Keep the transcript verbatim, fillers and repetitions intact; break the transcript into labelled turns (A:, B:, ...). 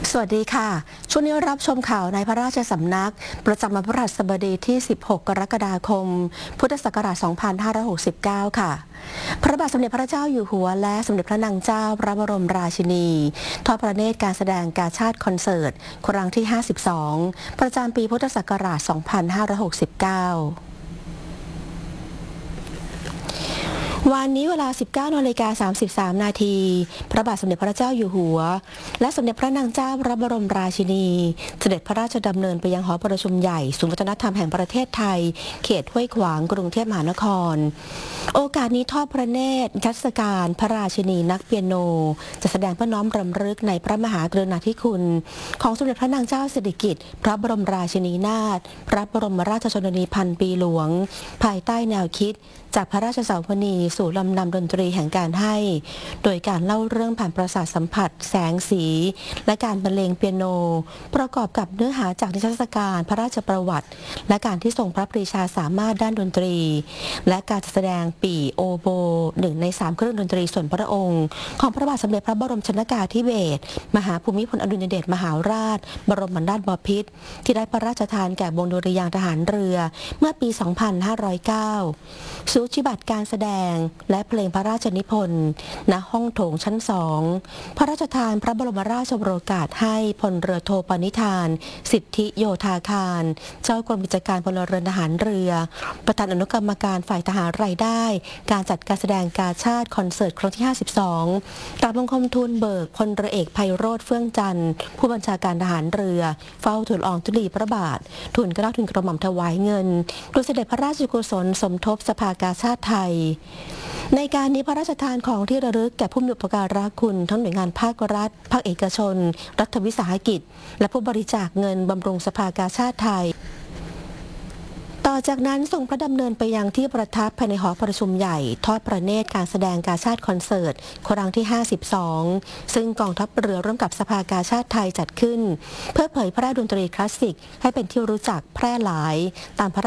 A: สวัสดีค่ะช่วงนี้รับชมข่าวในพระราชสำนักประจำวันพฤหัสบดีที่ สิบหก กรกฎาคม พุทธศักราช สองพันห้าร้อยหกสิบเก้า ค่ะ พระบาทสมเด็จพระเจ้าอยู่หัวและสมเด็จพระนางเจ้าพระบรมราชินีทอดพระเนตรการแสดงกาชาดคอนเสิร์ตครั้งที่ ห้าสิบสอง ประจำปีพุทธศักราช สองพันห้าร้อยหกสิบเก้าวันนี้เวลา สิบเก้านาฬิกาสามสิบสาม นาทีพระบาทสมเด็จพระเจ้าอยู่หัวและสมเด็จพระนางเจ้าพระบรมราชินีเสด็จพระราชดำเนินไปยังหอประชุมใหญ่ศูนย์วัฒนธรรมแห่งประเทศไทยเขตห้วยขวางกรุงเทพมหานครโอกาสนี้ทอดพระเนตรนิทรรศการพระราชินีนักเปียโนจะแสดงเพื่อน้อมรำลึกในพระมหากรุณาธิคุณของสมเด็จพระนางเจ้าสิริกิติ์พระบรมราชินีนาถพระบรมราชชนนีพันปีหลวงภายใต้แนวคิดจากพระราชสาวนีสู่ลำนำดนตรีแห่งการให้โดยการเล่าเรื่องผ่านประสาทสัมผัสแสงสีและการบรรเลงเปียโนประกอบกับเนื้อหาจากนิทรรศการพระราชประวัติและการที่ทรงพระปรีชาสามารถด้านดนตรีและการแสดงปีโอโบหนึ่งในสามเครื่องดนตรีส่วนพระองค์ของพระบาทสมเด็จพระบรมชนกาธิเบศรมหาภูมิพลอดุลยเดชมหาราชบรมนาถบพิตรที่ได้พระราชทานแก่วงดุริยางค์ทหารเรือเมื่อปี สองพันห้าร้อยเก้า สูจิบัตรการแสดงและเพลงพระราชนิพนธ์ณห้องโถงชั้นสองพระราชทานพระบรมราชโองการให้พลเรือโทปณิธานสิทธิโยธาคารเจ้ากรมกิจการพลเรือนทหารเรือประธานอนุกรรมการฝ่ายทหารรายได้การจัดการแสดงกาชาดคอนเสิร์ตครั้งที่ ห้าสิบสองกราบบังคมทูลเบิกพลเรือเอกไพโรจน์เฟื่องจันทร์ผู้บัญชาการทหารเรือเฝ้าทูลอองธุลีพระบาททูลเกล้าทูลกระหม่อมถวายเงินโดยเสด็จพระราชกุศลสมทบสภากาชาดไทยในการนี้พระราชทานของที่ระลึกแก่ผู้มีอุปการะคุณทั้งหน่วยงานภาครัฐภาคเอกชนรัฐวิสาหกิจและผู้บริจาคเงินบำรุงสภากาชาดไทยต่อจากนั้นทรงพระดำเนินไปยังที่ประทับภายในหอประชุมใหญ่ทอดพระเนตรการแสดงกาชาดคอนเสิร์ตครั้งที่ ห้าสิบสอง ซึ่งกองทัพเรือร่วมกับสภากาชาดไทยจัดขึ้นเพื่อเผยพระดนตรีคลาสสิกให้เป็นที่รู้จักแพร่หลายตามพระ